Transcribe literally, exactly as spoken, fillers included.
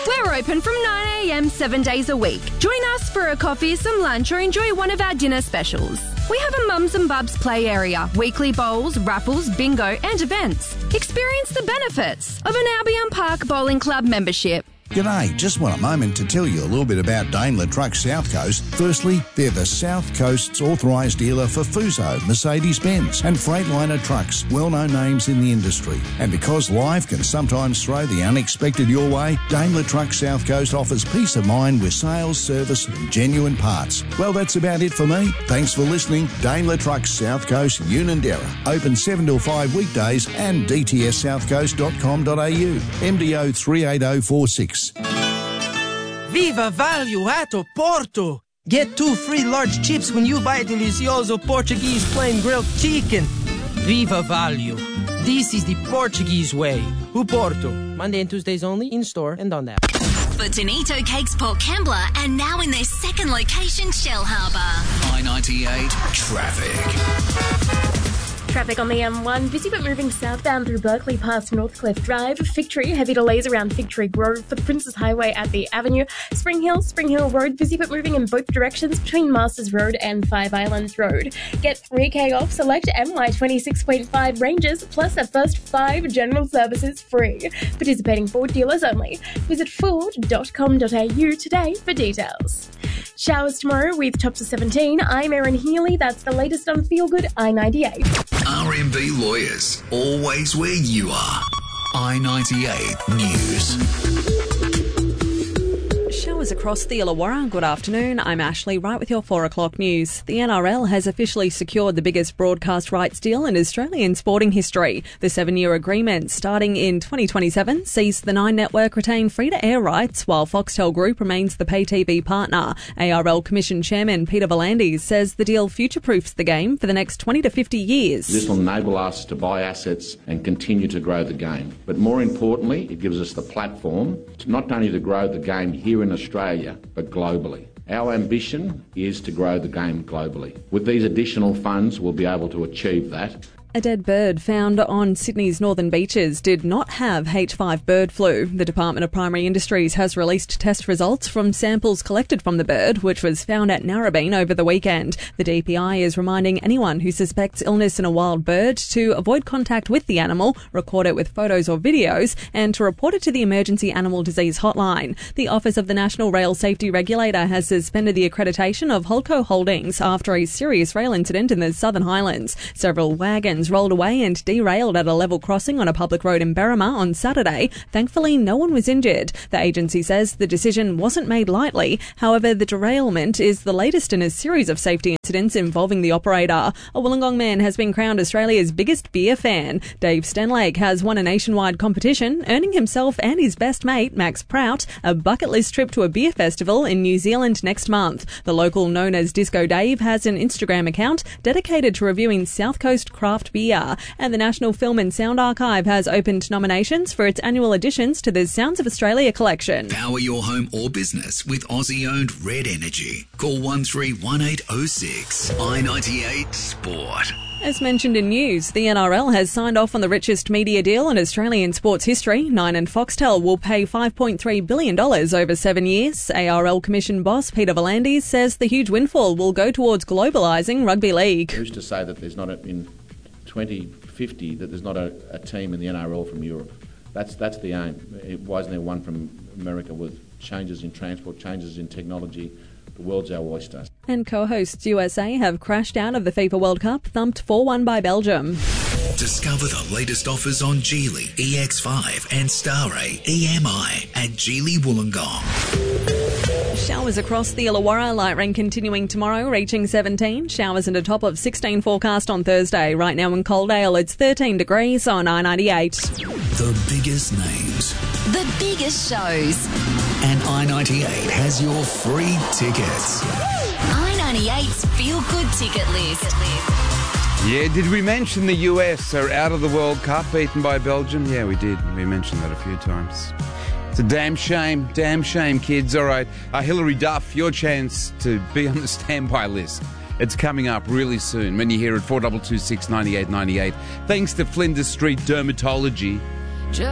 We're open from nine a m seven days a week. Join us for a coffee, some lunch, or enjoy one of our dinner specials. We have a Mums and Bubs play area, weekly bowls, raffles, bingo and events. Experience the benefits of an Albion Park Bowling Club membership. G'day, just want a moment to tell you a little bit about Daimler Trucks South Coast. Firstly, they're the South Coast's authorised dealer for Fuso, Mercedes-Benz and Freightliner trucks, well-known names in the industry. And because life can sometimes throw the unexpected your way, Daimler Trucks South Coast offers peace of mind with sales, service and genuine parts. Well, that's about it for me. Thanks for listening. Daimler Trucks South Coast, Unanderra. Open seven till five weekdays and d t s south coast dot com dot a u. M D O three eight zero four six. Viva Value at Porto! Get two free large chips when you buy Delicioso Portuguese plain grilled chicken. Viva Value. This is the Portuguese way. O Porto. Monday and Tuesdays only, in-store and on app. Bonito Cakes Port Kembla and now in their second location, Shell Harbour. I ninety-eight traffic. Traffic on the M one, busy but moving southbound through Berkeley past Northcliffe Drive. Fig Tree, heavy delays around Fig Tree Grove for the Princes Highway at the Avenue. Spring Hill, Spring Hill Road, busy but moving in both directions between Masters Road and Five Islands Road. Get three K off select M Y twenty-six point five ranges, plus the first five general services free. Participating Ford dealers only. Visit ford dot com dot a u today for details. Showers tomorrow with tops of seventeen. I'm Erin Healy. That's the latest on Feel Good I ninety-eight. R M B Lawyers, always where you are. I ninety-eight News. Showers across the Illawarra. Good afternoon. I'm Ashley, right with your four o'clock news. The N R L has officially secured the biggest broadcast rights deal in Australian sporting history. The seven-year agreement, starting in twenty twenty-seven, sees the Nine Network retain free-to-air rights, while Foxtel Group remains the pay T V partner. A R L Commission Chairman Peter V'landys says the deal future-proofs the game for the next twenty to fifty years. This will enable us to buy assets and continue to grow the game. But more importantly, it gives us the platform to not only to grow the game here in Australia, but globally. Our ambition is to grow the game globally. With these additional funds, we'll be able to achieve that. A dead bird found on Sydney's northern beaches did not have H five bird flu. The Department of Primary Industries has released test results from samples collected from the bird, which was found at Narrabeen over the weekend. The D P I is reminding anyone who suspects illness in a wild bird to avoid contact with the animal, record it with photos or videos, and to report it to the Emergency Animal Disease Hotline. The Office of the National Rail Safety Regulator has suspended the accreditation of Holco Holdings after a serious rail incident in the Southern Highlands. Several wagons rolled away and derailed at a level crossing on a public road in Berrima on Saturday. Thankfully, no one was injured. The agency says the decision wasn't made lightly. However, the derailment is the latest in a series of safety incidents involving the operator. A Wollongong man has been crowned Australia's biggest beer fan. Dave Stenlake has won a nationwide competition, earning himself and his best mate, Max Prout, a bucket list trip to a beer festival in New Zealand next month. The local known as Disco Dave has an Instagram account dedicated to reviewing South Coast craft beer, and the National Film and Sound Archive has opened nominations for its annual additions to the Sounds of Australia collection. Power your home or business with Aussie-owned Red Energy. Call one three one eight oh six. I ninety-eight Sport. As mentioned in news, the N R L has signed off on the richest media deal in Australian sports history. Nine and Foxtel will pay five point three billion dollars over seven years. A R L Commission boss Peter V'landys says the huge windfall will go towards globalising rugby league. Who's to say that there's not a, in twenty fifty that there's not a, a team in the N R L from Europe? That's that's the aim. It, why isn't there one from America with changes in transport, changes in technology? The world's our oyster. And co-hosts U S A have crashed out of the FIFA World Cup, thumped four one by Belgium. Discover the latest offers on Geely E X five and Starray E M I at Geely Wollongong. Showers across the Illawarra, light rain continuing tomorrow, reaching seventeen. Showers and a top of sixteen forecast on Thursday. Right now in Coaldale, it's thirteen degrees on I ninety-eight. The biggest names. The biggest shows. And I ninety-eight has your free tickets. I ninety-eight's Feel Good ticket list. Yeah, did we mention the U S are out of the World Cup, beaten by Belgium? Yeah, we did. We mentioned that a few times. It's a damn shame, damn shame, kids. All right, uh, Hilary Duff, your chance to be on the standby list. It's coming up really soon when you hear it, four two two six, nine eight nine eight. Thanks to Flinders Street Dermatology.